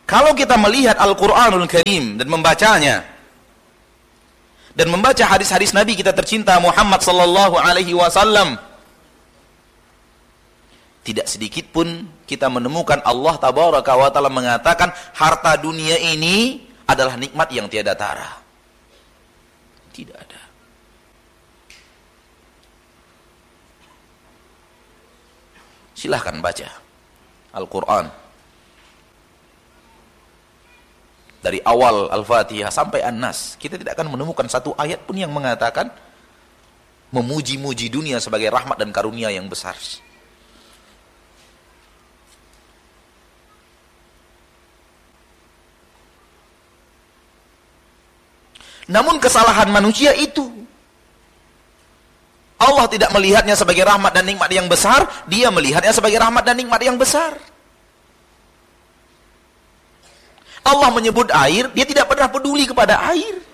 Kalau kita melihat Al-Quranul Karim dan membacanya, dan membaca hadis-hadis Nabi kita tercinta Muhammad sallallahu alaihi wasallam, tidak sedikit pun kita menemukan Allah tabaraka wa ta'ala mengatakan harta dunia ini adalah nikmat yang tiada tara. Tidak ada. Silahkan baca Al-Quran dari awal Al-Fatihah sampai An-Nas, kita tidak akan menemukan satu ayat pun yang mengatakan memuji-muji dunia sebagai rahmat dan karunia yang besar. Namun kesalahan manusia itu, Allah tidak melihatnya sebagai rahmat dan nikmat yang besar, dia melihatnya sebagai rahmat dan nikmat yang besar. Allah menyebut air, dia tidak pernah peduli kepada air.